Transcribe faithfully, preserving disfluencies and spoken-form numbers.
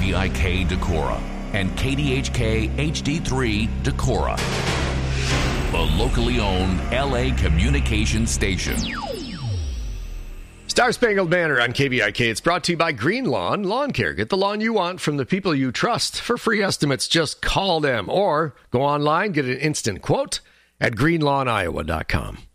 V I K Decorah and K D H K H D three Decorah, a locally owned L A communications station. Star Spangled Banner on K V I K. It's brought to you by Green Lawn Lawn Care. Get the lawn you want from the people you trust. For free estimates, just call them or go online, get an instant quote at green lawn iowa dot com.